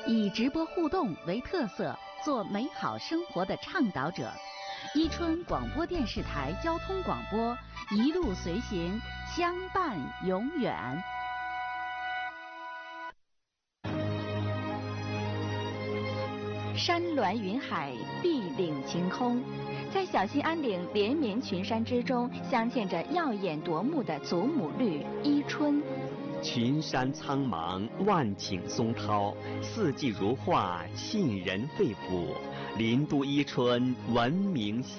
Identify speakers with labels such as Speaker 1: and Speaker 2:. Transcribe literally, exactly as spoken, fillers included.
Speaker 1: 以直播互动为特色，做美好生活的倡导者。伊春广播电视台交通广播，一路随行，相伴永远。山峦云海，碧岭晴空，在小兴安岭连绵群山之中，镶嵌着耀眼夺目的祖母绿伊春。
Speaker 2: 群山苍茫，万顷松涛，四季如画，沁人肺腑。林都伊春闻名。